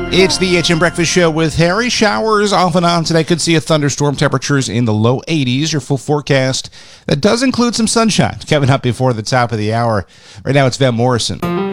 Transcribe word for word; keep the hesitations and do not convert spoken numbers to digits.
It's the H M Breakfast Show with Harry. Showers off and on today. Could see a thunderstorm. Temperatures in the low eighties. Your full forecast that does include some sunshine coming up before the top of the hour. Right now, it's Van Morrison.